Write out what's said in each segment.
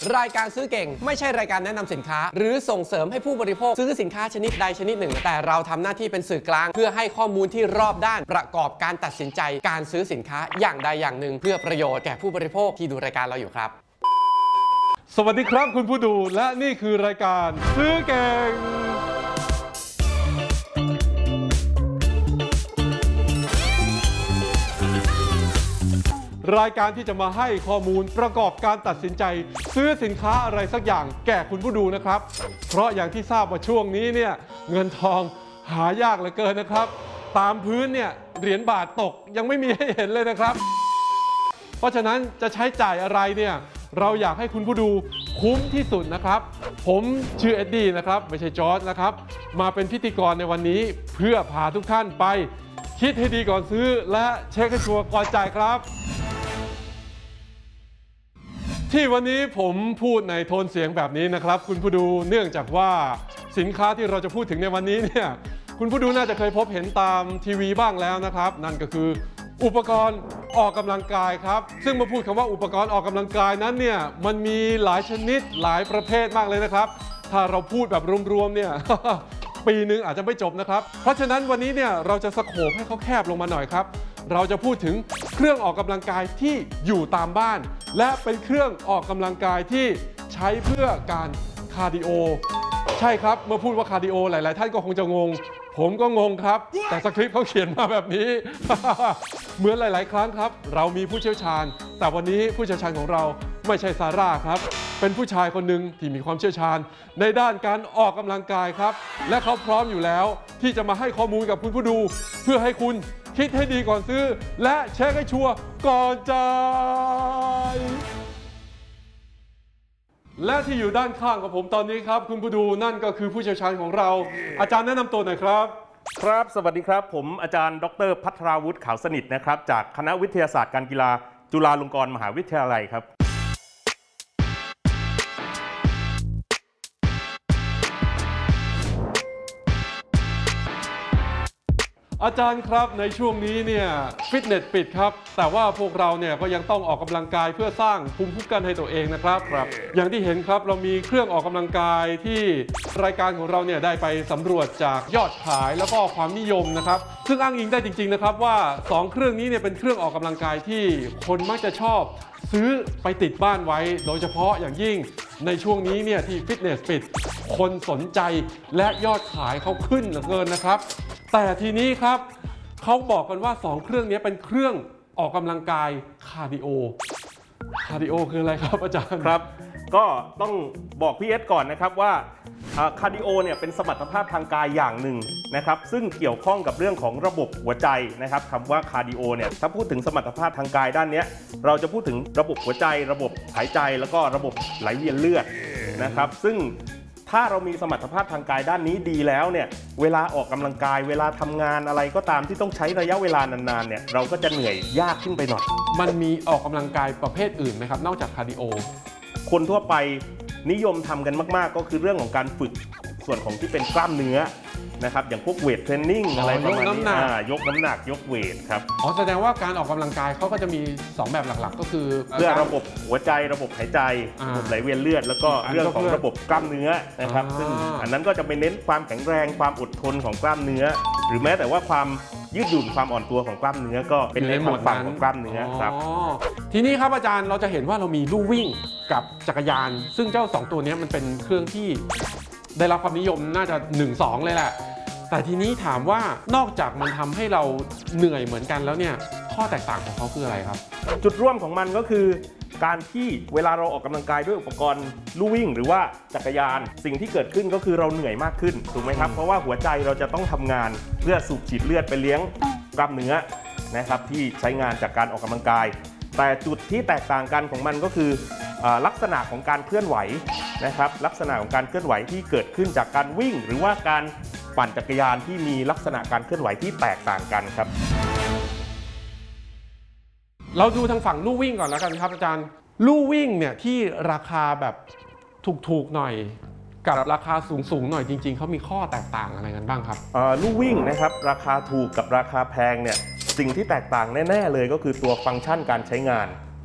รายการซื้อเก่งไม่ใช่รายการแนะนำสินค้าหรือส่งเสริมให้ผู้บริโภคซื้อสินค้าชนิดใดชนิดหนึ่งแต่เราทำหน้าที่เป็นสื่อกลางเพื่อให้ข้อมูลที่รอบด้านประกอบการตัดสินใจการซื้อสินค้าอย่างใดอย่างหนึ่งเพื่อประโยชน์แก่ผู้บริโภคที่ดูรายการเราอยู่ครับสวัสดีครับคุณผู้ดูและนี่คือรายการซื้อเก่งรายการที่จะมาให้ข้อมูลประกอบการตัดสินใจซื้อสินค้าอะไรสักอย่างแก่คุณผู้ดูนะครับเพราะอย่างที่ทราบว่าช่วงนี้เนี่ยเงินทองหายากเหลือเกินนะครับตามพื้นเนี่ยเหรียญบาทตกยังไม่มีให้เห็นเลยนะครับเพราะฉะนั้นจะใช้จ่ายอะไรเนี่ยเราอยากให้คุณผู้ดูคุ้มที่สุดนะครับผมชื่อเอ็ดดี้นะครับไม่ใช่จอร์จนะครับมาเป็นพิธีกรในวันนี้เพื่อพาทุกท่านไปคิดให้ดีก่อนซื้อและเช็คให้ชัวร์ก่อนจ่ายครับที่วันนี้ผมพูดในโทนเสียงแบบนี้นะครับคุณผู้ดูเนื่องจากว่าสินค้าที่เราจะพูดถึงในวันนี้เนี่ยคุณผู้ดูน่าจะเคยพบเห็นตามทีวีบ้างแล้วนะครับนั่นก็คืออุปกรณ์ออกกำลังกายครับซึ่งมาพูดคำว่าอุปกรณ์ออกกำลังกายนั้นเนี่ยมันมีหลายชนิดหลายประเภทมากเลยนะครับถ้าเราพูดแบบรวมๆเนี่ย ปีนึงอาจจะไม่จบนะครับเพราะฉะนั้นวันนี้เนี่ยเราจะสโคปให้เขาแคบลงมาหน่อยครับเราจะพูดถึงเครื่องออกกำลังกายที่อยู่ตามบ้านและเป็นเครื่องออกกำลังกายที่ใช้เพื่อการคาร์ดิโอใช่ครับเมื่อพูดว่าคาร์ดิโอหลายๆท่านก็คงจะงงผมก็งงครับแต่สคริปต์เขาเขียนมาแบบนี้ เหมือนหลายๆครั้งครับเรามีผู้เชี่ยวชาญแต่วันนี้ผู้เชี่ยวชาญของเราไม่ใช่ซาร่าครับเป็นผู้ชายคนหนึ่งที่มีความเชี่ยวชาญในด้านการออกกำลังกายครับและเขาพร้อมอยู่แล้วที่จะมาให้ข้อมูลกับคุณผู้ดูเพื่อให้คุณคิดให้ดีก่อนซื้อและเช็คให้ชัวร์ก่อนจ่ายและที่อยู่ด้านข้างของผมตอนนี้ครับคุณผู้ดูนั่นก็คือผู้เชี่ยวชาญของเราอาจารย์แนะนำตัวหน่อยครับครับสวัสดีครับผมอาจารย์ดร.ภัทราวุฒิขาวสนิทนะครับจากคณะวิทยาศาสตร์การกีฬาจุฬาลงกรณ์มหาวิทยาลัยครับอาจารย์ครับในช่วงนี้เนี่ยฟิตเนสปิดครับแต่ว่าพวกเราเนี่ยก็ยังต้องออกกำลังกายเพื่อสร้างภูมิคุ้มกันให้ตัวเองนะครับอย่างที่เห็นครับเรามีเครื่องออกกำลังกายที่รายการของเราเนี่ยได้ไปสำรวจจากยอดขายแล้วก็ความนิยมนะครับซึ่งอ้างอิงได้จริงๆนะครับว่า2เครื่องนี้เนี่ยเป็นเครื่องออกกำลังกายที่คนมักจะชอบซื้อไปติดบ้านไว้โดยเฉพาะอย่างยิ่งในช่วงนี้เนี่ยที่ฟิตเนสปิดคนสนใจและยอดขายเขาขึ้นเหลือเกินนะครับแต่ทีนี้ครับเขาบอกกันว่า2เครื่องนี้เป็นเครื่องออกกำลังกายคาร์ดิโอคืออะไรครับอาจารย์ครับก็ต้องบอกพี่เอสก่อนนะครับว่าคาร์ดิโอเนี่ยเป็นสมรรถภาพทางกายอย่างหนึ่งนะครับซึ่งเกี่ยวข้องกับเรื่องของระบบหัวใจนะครับคำว่าคาร์ดิโอเนี่ยถ้าพูดถึงสมรรถภาพทางกายด้านนี้เราจะพูดถึงระบบหัวใจระบบหายใจแล้วก็ระบบไหลเวียนเลือดนะครับซึ่งถ้าเรามีสมรรถภาพทางกายด้านนี้ดีแล้วเนี่ยเวลาออกกำลังกายเวลาทำงานอะไรก็ตามที่ต้องใช้ระยะเวลานานๆเนี่ยเราก็จะเหนื่อยยากขึ้นไปหน่อยมันมีออกกำลังกายประเภทอื่นไหมครับนอกจากคาร์ดิโอคนทั่วไปนิยมทำกันมากๆก็คือเรื่องของการฝึกส่วนของที่เป็นกล้ามเนื้อนะครับอย่างพวกเวทเทรนนิ่งอะไรประมาณนี้ยกน้ำหนักยกเวทครับแสดงว่าการออกกำลังกายเขาก็จะมี2แบบหลักๆก็คือเพื่อระบบหัวใจระบบหายใจระบบไหลเวียนเลือดแล้วก็เรื่องของระบบกล้ามเนื้อนะครับซึ่งอันนั้นก็จะไปเน้นความแข็งแรงความอดทนของกล้ามเนื้อหรือแม้แต่ว่าความยืดหยุ่นความอ่อนตัวของกล้ามเนื้อก็เป็นในฝั่งของกล้ามเนื้อครับทีนี้ครับอาจารย์เราจะเห็นว่าเรามีลู่วิ่งกับจักรยานซึ่งเจ้า2ตัวนี้มันเป็นเครื่องที่ได้รับความนิยมน่าจะ 1-2 เลยแหละแต่ทีนี้ถามว่านอกจากมันทำให้เราเหนื่อยเหมือนกันแล้วเนี่ยข้อแตกต่างของเขาคืออะไรครับจุดร่วมของมันก็คือการที่เวลาเราออกกำลังกายด้วยอุปกรณ์ลู่วิ่งหรือว่าจักรยานสิ่งที่เกิดขึ้นก็คือเราเหนื่อยมากขึ้นถูกไหมครับเพราะว่าหัวใจเราจะต้องทำงานเพื่อสูบฉีดเลือดไปเลี้ยงกล้ามเนื้อนะครับที่ใช้งานจากการออกกำลังกายแต่จุดที่แตกต่างกันของมันก็คือลักษณะของการเคลื่อนไหวนะครับลักษณะของการเคลื่อนไหวที่เกิดขึ้นจากการวิ่งหรือว่าการปั่นจักรยานที่มีลักษณะการเคลื่อนไหวที่แตกต่างกันครับเราดูทางฝั่งลู่วิ่งก่อนแล้วกันครับอาจารย์ลู่วิ่งเนี่ยที่ราคาแบบถูกๆหน่อยกับราคาสูงหน่อยจริงๆเขามีข้อแตกต่างอะไรกันบ้างครับลู่วิ่งนะครับราคาถูกกับราคาแพงเนี่ยสิ่งที่แตกต่างแน่ๆเลยก็คือตัวฟังก์ชันการใช้งาน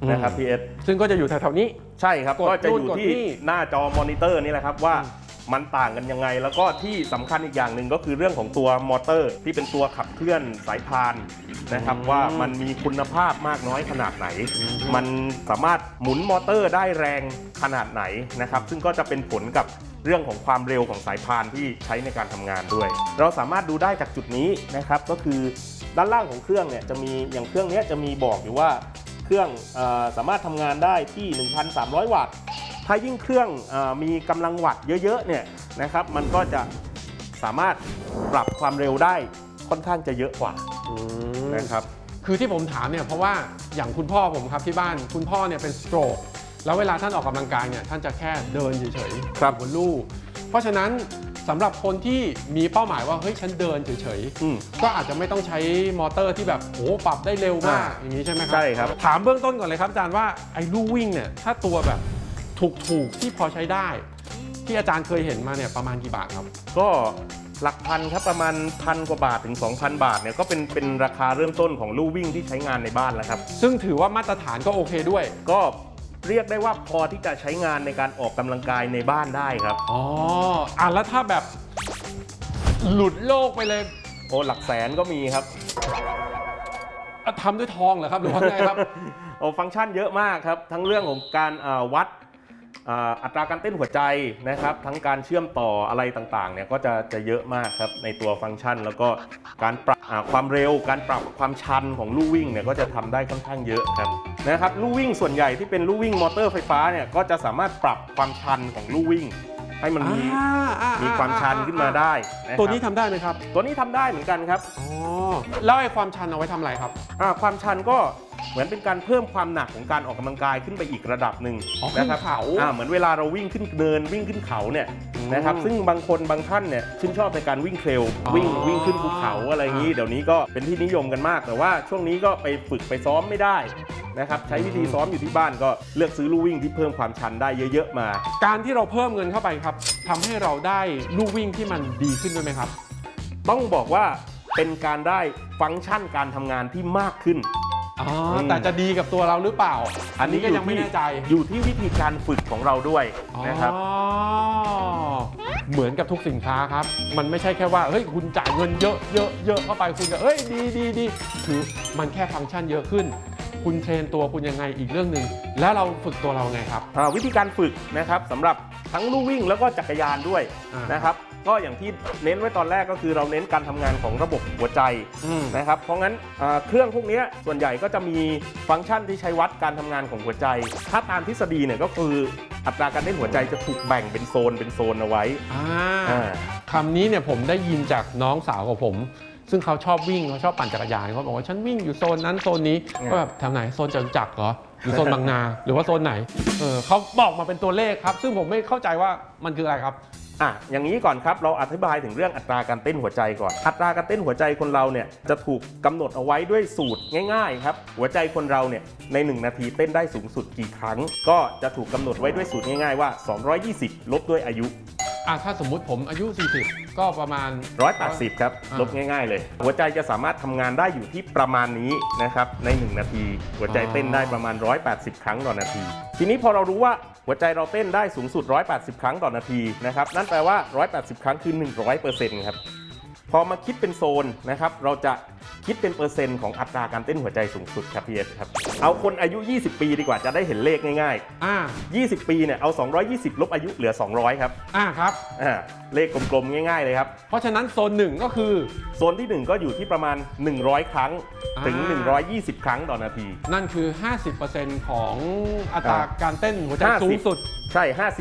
นะครับพีเอสซึ่งก็จะอยู่แถวๆนี้ใช่ครับกดก็จะอยู่นู่นกดที่นี่หน้าจอมอนิเตอร์นี่แหละครับว่ามันต่างกันยังไง แล้วก็ที่สำคัญอีกอย่างหนึ่งก็คือเรื่องของตัวมอเตอร์ที่เป็นตัวขับเคลื่อนสายพานนะครับว่ามันมีคุณภาพมากน้อยขนาดไหน มันสามารถหมุนมอเตอร์ได้แรงขนาดไหนนะครับซึ่งก็จะเป็นผลกับเรื่องของความเร็วของสายพานที่ใช้ในการทำงานด้วย เราสามารถดูได้จากจุดนี้นะครับก็คือด้านล่างของเครื่องเนี่ยจะมีอย่างเครื่องนี้จะมีบอกอยู่ว่าเครื่องสามารถทำงานได้ที่ 1,300 วัตต์ถ้ายิ่งเครื่องมีกำลังวัตต์เยอะๆเนี่ยนะครับมันก็จะสามารถปรับความเร็วได้ค่อนข้างจะเยอะกว่านะครับคือที่ผมถามเนี่ยเพราะว่าอย่างคุณพ่อผมครับที่บ้านคุณพ่อเนี่ยเป็นสโตรกแล้วเวลาท่านออกกำลังกายเนี่ยท่านจะแค่เดินเฉยๆครับบนลู่เพราะฉะนั้นสำหรับคนที่มีเป้าหมายว่าเฮ้ยฉันเดินเฉยๆก็อาจจะไม่ต้องใช้มอเตอร์ที่แบบโอ้ปรับได้เร็วมากอย่างนี้ใช่ไหมครับใช่ครับถามเบื้องต้นก่อนเลยครับอาจารย์ว่าไอ้ลู่วิ่งเนี่ยถ้าตัวแบบถูกที่พอใช้ได้ที่อาจารย์เคยเห็นมาเนี่ยประมาณกี่บาทครับก็หลักพันครับประมาณ1,000 กว่าบาทถึง 2,000 บาทเนี่ยก็เป็นราคาเริ่มต้นของลู่วิ่งที่ใช้งานในบ้านแล้วครับซึ่งถือว่ามาตรฐานก็โอเคด้วยก็เรียกได้ว่าพอที่จะใช้งานในการออกกำลังกายในบ้านได้ครับอ๋อแล้วถ้าแบบหลุดโลกไปเลยโอ้หลักแสนก็มีครับทำด้วยทองเหรอครับหรือว่าไงครับโอ้ฟังก์ชันเยอะมากครับทั้งเรื่องของการวัดอัตราการเต้นหัวใจนะครับทั้งการเชื่อมต่ออะไรต่างๆเนี่ยก็จะเยอะมากครับในตัวฟังก์ชันแล้วก็การปรับความเร็วการปรับความชันของลู่วิ่งเนี่ยก็จะทำได้ค่อนข้างเยอะครับนะครับลู่วิ่งส่วนใหญ่ที่เป็นลู่วิ่งมอเตอร์ไฟฟ้าเนี่ยก็จะสามารถปรับความชันของลู่วิ่งให้มันมีความชันขึ้นมาได้นะครับตัวนี้ทำได้ไหมครับตัวนี้ทำได้เหมือนกันครับอ๋อแล้วไอ้ความชันเอาไว้ทำอะไรครับความชันก็เหมือนเป็นการเพิ่มความหนักของการออกกำลังกายขึ้นไปอีกระดับหนึ่งขึ้นนะครับเขาเหมือนเวลาเราวิ่งขึ้นเนินวิ่งขึ้นเขาเนี่ยนะครับซึ่งบางคนบางท่านเนี่ยชื่นชอบในการวิ่งเทรลวิ่งขึ้นภูเขาอะไรอย่างนี้เดี๋ยวนี้ก็เป็นที่นิยมกันมากแต่ว่าช่วงนี้ก็ไปฝึกไปซ้อมไม่ได้นะครับใช้วิธีซ้อมอยู่ที่บ้านก็เลือกซื้อลู่วิ่งที่เพิ่มความชันได้เยอะๆมาการที่เราเพิ่มเงินเข้าไปครับทำให้เราได้ลู่วิ่งที่มันดีขึ้นด้วยไหมครับต้องบอกว่าเป็นการได้ฟังก์ชันการทำงานที่มากขึ้นแต่จะดีกับตัวเราหรือเปล่า อันนี้ก็ยังไม่แน่ใจอยู่ที่วิธีการฝึกของเราด้วยนะครับเหมือนกับทุกสินค้าครับมันไม่ใช่แค่ว่าเฮ้ยคุณจ่ายเงินเยอะเข้าไปคุณจะเอ้ยดีคือมันแค่ฟังก์ชันเยอะขึ้น คุณเทรนตัวคุณยังไงอีกเรื่องหนึ่งแล้วเราฝึกตัวเราไงครับวิธีการฝึกนะครับสำหรับทั้งลู่วิ่งแล้วก็จักรยานด้วยนะครับก็อย่างที่เน้นไว้ตอนแรกก็คือเราเน้นการทำงานของระบบหัวใจนะครับเพราะงั้นเครื่องพวกนี้ส่วนใหญ่ก็จะมีฟังก์ชันที่ใช้วัดการทำงานของหัวใจถ้าตามทฤษฎีเนี่ยก็คืออัตราการเต้นหัวใจจะถูกแบ่งเป็นโซนเอาไว้คำนี้เนี่ยผมได้ยินจากน้องสาวของผมซึ่งเขาชอบวิ่งเขาชอบปั่นจักรยานเขาบอกว่าฉันวิ่งอยู่โซนนั้นโซนนี้ก็แบบแถวไหนโซนจตุจักรเหรอหรือโซนบางนาหรือว่าโซนไหนเขาบอกมาเป็นตัวเลขครับซึ่งผมไม่เข้าใจว่ามันคืออะไรครับอย่างนี้ก่อนครับเราอธิบายถึงเรื่องอัตราการเต้นหัวใจก่อนอัตราการเต้นหัวใจคนเราเนี่ยจะถูกกำหนดเอาไว้ด้วยสูตรง่ายๆครับหัวใจคนเราเนี่ยใน1นาทีเต้นได้สูงสุดกี่ครั้งก็จะถูกกำหนดไว้ด้วยสูตรง่ายๆว่า220ลบด้วยอายุถ้าสมมุติผมอายุ40ก็ประมาณ 180ครับลบง่ายๆเลยหัวใจจะสามารถทำงานได้อยู่ที่ประมาณนี้นะครับใน1นาทีหัวใจเต้นได้ประมาณ180ครั้งต่อนาทีทีนี้พอเรารู้ว่าหัวใจเราเต้นได้สูงสุด180ครั้งต่อนาทีนะครับนั่นแปลว่า180ครั้งคือ 100% ครับพอมาคิดเป็นโซนนะครับเราจะคิดเป็นเปอร์เซ็นต์ของอัตราการเต้นหัวใจสูงสุดครับพี่เอสครับเอาคนอายุ20ปีดีกว่าจะได้เห็นเลขง่ายๆ20ปีเนี่ยเอา220ลบอายุเหลือ200ครับครับเลขกลมๆง่ายๆเลยครับเพราะฉะนั้นโซน1ก็คือโซนที่1ก็อยู่ที่ประมาณ100ครั้งถึง120ครั้งต่อนาทีนั่นคือ 50% ของอัตราการเต้นหัวใจสูงสุดใช่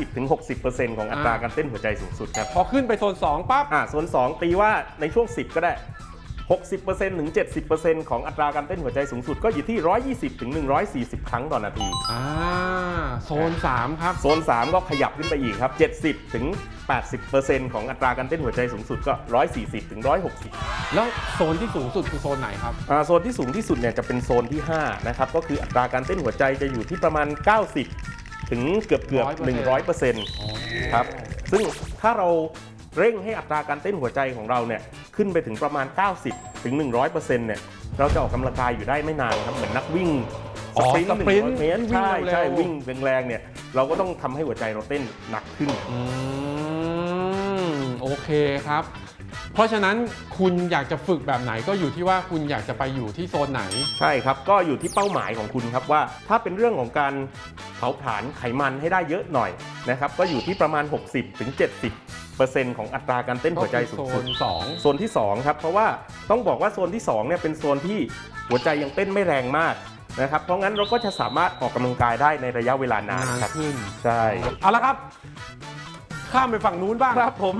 50-60% ของอัตราการเต้นหัวใจสูงสุดครับพอขึ้นไปโซน2ปั๊บโซน2ตีว่าในช่วง10ก็ได้60%ถึง 70% ของอัตราการเต้นหัวใจสูงสุดก็อยู่ที่120ถึง140ครั้งต่อนาทีโซน3ครับโซน3ก็ขยับขึ้นไปอีกครับ70ถึง 80% ของอัตราการเต้นหัวใจสูงสุดก็140ถึง160 แล้วโซนที่สูงสุดคือโซนไหนครับโซนที่สูงที่สุดเนี่ยจะเป็นโซนที่5นะครับก็คืออัตราการเต้นหัวใจจะอยู่ที่ประมาณ90ถึงเกือบ 100% ครับซึ่งถ้าเราเร่งให้อัตราการเต้นหัวใจของเราเนี่ยขึ้นไปถึงประมาณ90ถึง 100% เนี่ยเราจะออกกำลังกายอยู่ได้ไม่นานครับเหมือนนักวิ่งอ๋อสปรินต์สปรินต์ 100 เมตรวิ่งใช่เร็วๆใช่วิ่งแรงๆเนี่ยเราก็ต้องทำให้หัวใจเราเต้นหนักขึ้นโอเคครับ เพราะฉะนั้นคุณอยากจะฝึกแบบไหนก็อยู่ที่ว่าคุณอยากจะไปอยู่ที่โซนไหนใช่ครับก็อยู่ที่เป้าหมายของคุณครับว่าถ้าเป็นเรื่องของการเผาผลาญไขมันให้ได้เยอะหน่อยนะครับก็อยู่ที่ประมาณ 60-70% ของอัตราการเต้นหัวใจสูงโซสุดน2 โซนที่2ครับเพราะว่าต้องบอกว่าโซนที่2เนี่ยเป็นโซนที่หัวใจยังเต้นไม่แรงมากนะครับเพราะงั้นเราก็จะสามารถออกกำลังกายได้ในระยะเวลานานนานครับขึ้นใช่เอาละครับ ข้ามไปฝั่งนู้นบ้างครับผม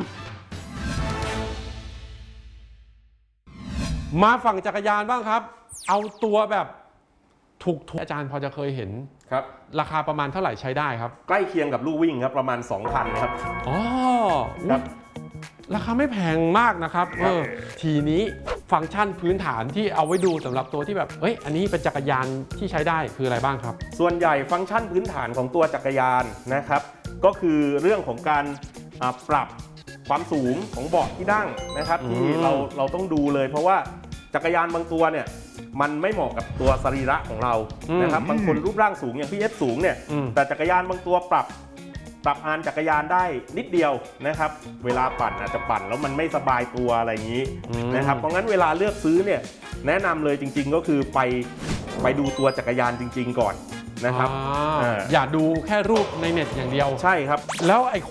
มาฝั่งจักรยานบ้างครับ เอาตัวแบบถูกอาจารย์พอจะเคยเห็นครับราคาประมาณเท่าไหร่ใช้ได้ครับใกล้เคียงกับลู่วิ่งครับประมาณ 2,000 ครับอ๋อครับราคาไม่แพงมากนะครับทีนี้ฟังก์ชันพื้นฐานที่เอาไว้ดูสำหรับตัวที่แบบเอ้ยอันนี้เป็นจักรยานที่ใช้ได้คืออะไรบ้างครับส่วนใหญ่ฟังก์ชันพื้นฐานของตัวจักรยานนะครับก็คือเรื่องของการปรับความสูงของเบาะที่นั่งนะครับที่เราต้องดูเลยเพราะว่าจักรยานบางตัวเนี่ยมันไม่เหมาะกับตัวสรีระของเรานะครับบางคนรูปร่างสูงอย่างพี่เอสสูงเนี่ยแต่จักรยานบางตัวปรับอานจักรยานได้นิดเดียวนะครับเวลาปั่นอาจจะปั่นแล้วมันไม่สบายตัวอะไรอย่างนี้นะครับเพราะงั้นเวลาเลือกซื้อเนี่ยแนะนำเลยจริงๆก็คือไปดูตัวจักรยานจริงๆก่อนนะครับอย่าดูแค่รูปในเน็ตอย่างเดียวใช่ครับแล้วไอ้